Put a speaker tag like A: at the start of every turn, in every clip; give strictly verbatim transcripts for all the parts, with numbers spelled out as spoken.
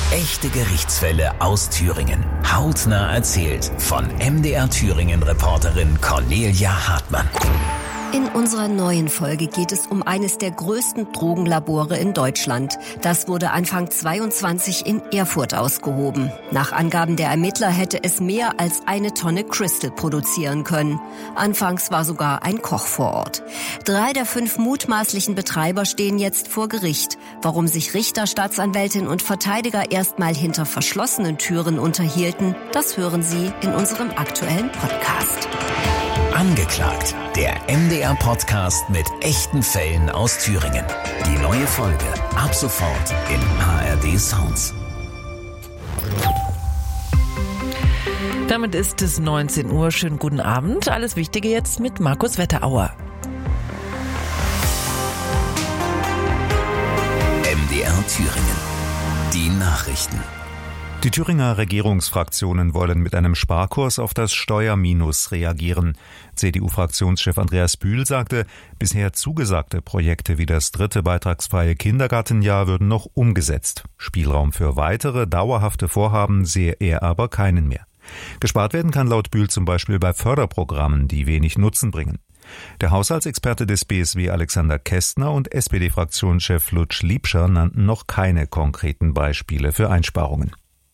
A: Echte Gerichtsfälle aus Thüringen. Hautnah erzählt von M D R Thüringen-Reporterin Cornelia Hartmann.
B: In unserer neuen Folge geht es um eines der größten Drogenlabore in Deutschland. Das wurde Anfang zweiundzwanzig in Erfurt ausgehoben. Nach Angaben der Ermittler hätte es mehr als eine Tonne Crystal produzieren können. Anfangs war sogar ein Koch vor Ort. Drei der fünf mutmaßlichen Betreiber stehen jetzt vor Gericht. Warum sich Richter, Staatsanwältin und Verteidiger erstmal hinter verschlossenen Türen unterhielten, das hören Sie in unserem aktuellen Podcast.
A: Angeklagt, der M D R-Podcast mit echten Fällen aus Thüringen. Die neue Folge ab sofort in A R D Sounds.
C: Damit ist es neunzehn Uhr. Schönen guten Abend. Alles Wichtige jetzt mit Markus Wetterauer.
A: M D R Thüringen. Die Nachrichten.
D: Die Thüringer Regierungsfraktionen wollen mit einem Sparkurs auf das Steuerminus reagieren. C D U-Fraktionschef Andreas Bühl sagte, bisher zugesagte Projekte wie das dritte beitragsfreie Kindergartenjahr würden noch umgesetzt. Spielraum für weitere dauerhafte Vorhaben sehe er aber keinen mehr. Gespart werden kann laut Bühl zum Beispiel bei Förderprogrammen, die wenig Nutzen bringen. Der Haushaltsexperte des B S W Alexander Kästner und S P D-Fraktionschef Lutsch Liebscher nannten noch keine konkreten Beispiele für Einsparungen.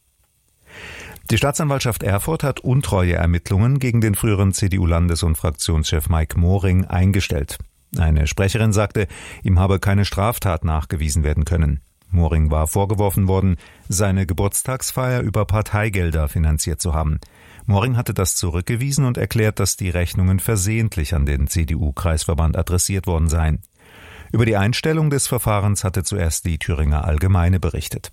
D: Die Staatsanwaltschaft Erfurt hat Untreueermittlungen gegen den früheren C D U-Landes- und Fraktionschef Mike Moring eingestellt. Eine Sprecherin sagte, ihm habe keine Straftat nachgewiesen werden können. Moring war vorgeworfen worden, seine Geburtstagsfeier über Parteigelder finanziert zu haben. Moring hatte das zurückgewiesen und erklärt, dass die Rechnungen versehentlich an den C D U-Kreisverband adressiert worden seien. Über die Einstellung des Verfahrens hatte zuerst die Thüringer Allgemeine berichtet.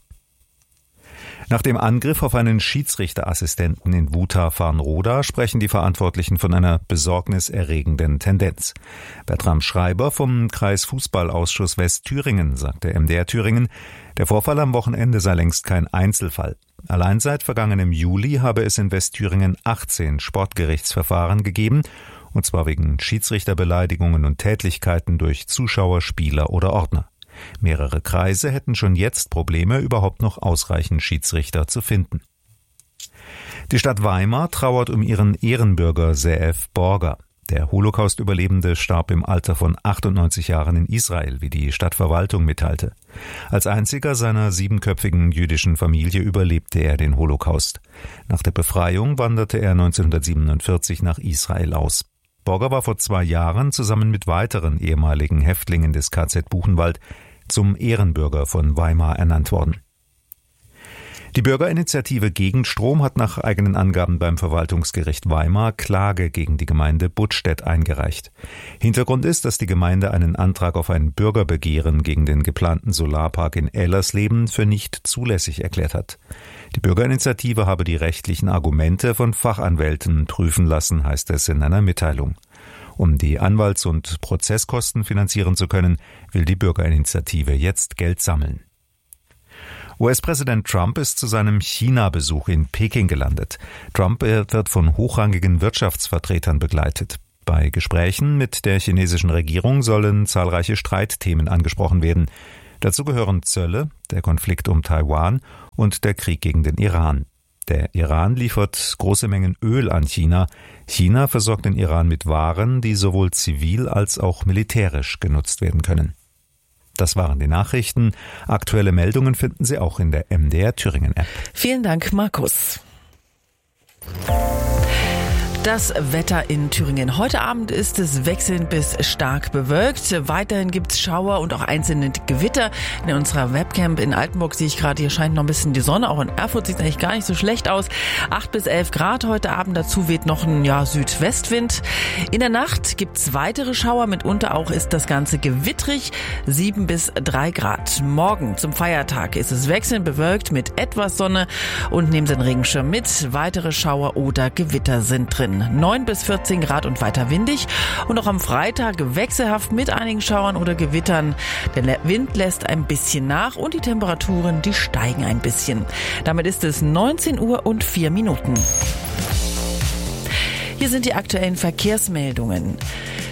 D: Nach dem Angriff auf einen Schiedsrichterassistenten in Wutha-Farnroda sprechen die Verantwortlichen von einer besorgniserregenden Tendenz. Bertram Schreiber vom Kreisfußballausschuss Westthüringen sagte M D R Thüringen, der Vorfall am Wochenende sei längst kein Einzelfall. Allein seit vergangenem Juli habe es in Westthüringen achtzehn Sportgerichtsverfahren gegeben, und zwar wegen Schiedsrichterbeleidigungen und Tätlichkeiten durch Zuschauer, Spieler oder Ordner. Mehrere Kreise hätten schon jetzt Probleme, überhaupt noch ausreichend Schiedsrichter zu finden. Die Stadt Weimar trauert um ihren Ehrenbürger Ze'ev Borger. Der Holocaust-Überlebende starb im Alter von achtundneunzig Jahren in Israel, wie die Stadtverwaltung mitteilte. Als einziger seiner siebenköpfigen jüdischen Familie überlebte er den Holocaust. Nach der Befreiung wanderte er neunzehnhundertsiebenundvierzig nach Israel aus. Borger war vor zwei Jahren zusammen mit weiteren ehemaligen Häftlingen des K Z Buchenwald zum Ehrenbürger von Weimar ernannt worden. Die Bürgerinitiative Gegenstrom hat nach eigenen Angaben beim Verwaltungsgericht Weimar Klage gegen die Gemeinde Buttstedt eingereicht. Hintergrund ist, dass die Gemeinde einen Antrag auf ein Bürgerbegehren gegen den geplanten Solarpark in Ellersleben für nicht zulässig erklärt hat. Die Bürgerinitiative habe die rechtlichen Argumente von Fachanwälten prüfen lassen, heißt es in einer Mitteilung. Um die Anwalts- und Prozesskosten finanzieren zu können, will die Bürgerinitiative jetzt Geld sammeln. U S-Präsident Trump ist zu seinem China-Besuch in Peking gelandet. Trump wird von hochrangigen Wirtschaftsvertretern begleitet. Bei Gesprächen mit der chinesischen Regierung sollen zahlreiche Streitthemen angesprochen werden. Dazu gehören Zölle, der Konflikt um Taiwan und der Krieg gegen den Iran. Der Iran liefert große Mengen Öl an China. China versorgt den Iran mit Waren, die sowohl zivil als auch militärisch genutzt werden können. Das waren die Nachrichten. Aktuelle Meldungen finden Sie auch in der M D R Thüringen App.
C: Vielen Dank, Markus. Das Wetter in Thüringen. Heute Abend ist es wechselnd bis stark bewölkt. Weiterhin gibt es Schauer und auch einzelne Gewitter. In unserer Webcam in Altenburg sehe ich gerade, hier scheint noch ein bisschen die Sonne. Auch in Erfurt sieht es eigentlich gar nicht so schlecht aus. acht bis elf Grad heute Abend. Dazu weht noch ein ja, Südwestwind. In der Nacht gibt es weitere Schauer. Mitunter auch ist das Ganze gewittrig. sieben bis drei Grad. Morgen zum Feiertag ist es wechselnd bewölkt mit etwas Sonne. Und nehmen Sie den Regenschirm mit. Weitere Schauer oder Gewitter sind drin. neun bis vierzehn Grad und weiter windig. Und auch am Freitag wechselhaft mit einigen Schauern oder Gewittern. Der Wind lässt ein bisschen nach und die Temperaturen, die steigen ein bisschen. Damit ist es neunzehn Uhr und vier Minuten. Hier sind die aktuellen Verkehrsmeldungen.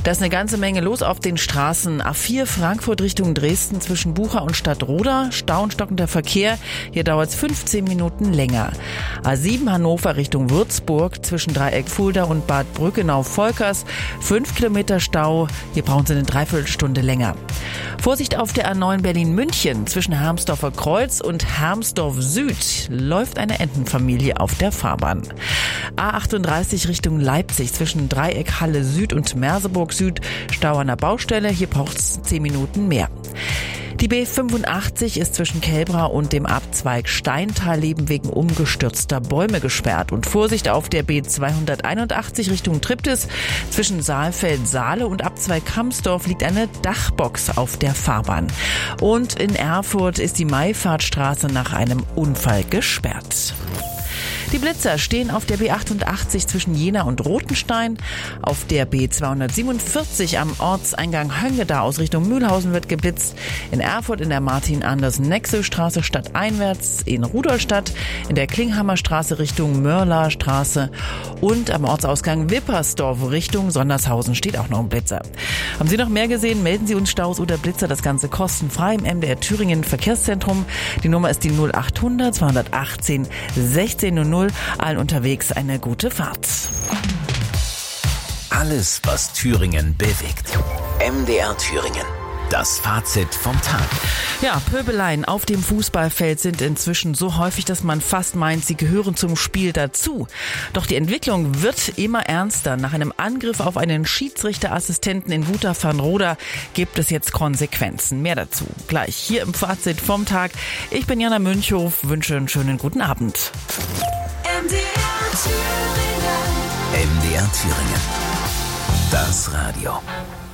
C: Da ist eine ganze Menge los auf den Straßen. A vier Frankfurt Richtung Dresden zwischen Bucha und Stadtroda. Stau und stockender Verkehr. Hier dauert es fünfzehn Minuten länger. A sieben Hannover Richtung Würzburg zwischen Dreieck Fulda und Bad Brückenau-Volkers. Fünf Kilometer Stau. Hier brauchen Sie eine Dreiviertelstunde länger. Vorsicht auf der A neun Berlin-München. Zwischen Hermsdorfer Kreuz und Hermsdorf Süd läuft eine Entenfamilie auf der Fahrbahn. A achtunddreißig Richtung Leipzig zwischen Dreieck Halle Süd und Merseburg Süd. Stau an der Baustelle. Hier braucht es zehn Minuten mehr. Die B fünfundachtzig ist zwischen Kelbra und dem Abzweig Steintal-Leben wegen umgestürzter Bäume gesperrt. Und Vorsicht auf der B zweihunderteinundachtzig Richtung Triptis. Zwischen Saalfeld-Saale und Abzweig Kamsdorf liegt eine Dachbox auf der Fahrbahn. Und in Erfurt ist die Maifahrtstraße nach einem Unfall gesperrt. Die Blitzer stehen auf der B achtundachtzig zwischen Jena und Rothenstein. Auf der B zweihundertsiebenundvierzig am Ortseingang Höngeda aus Richtung Mühlhausen wird geblitzt. In Erfurt in der Martin-Anders-Nexel-Straße stadteinwärts in Rudolstadt. In der Klinghammer Straße Richtung Mörlerstraße. Und am Ortsausgang Wippersdorf Richtung Sondershausen steht auch noch ein Blitzer. Haben Sie noch mehr gesehen? Melden Sie uns Staus oder Blitzer. Das Ganze kostenfrei im M D R Thüringen Verkehrszentrum. Die Nummer ist die null achthundert zweihundertachtzehn sechzehn null null. Allen unterwegs eine gute Fahrt.
A: Alles, was Thüringen bewegt. M D R Thüringen. Das Fazit vom Tag.
C: Ja, Pöbeleien auf dem Fußballfeld sind inzwischen so häufig, dass man fast meint, sie gehören zum Spiel dazu. Doch die Entwicklung wird immer ernster. Nach einem Angriff auf einen Schiedsrichterassistenten in Wutach-Van-Roda gibt es jetzt Konsequenzen. Mehr dazu gleich hier im Fazit vom Tag. Ich bin Jana Münchhof, wünsche einen schönen guten Abend.
E: M D R Thüringen.
A: M D R Thüringen. Das Radio.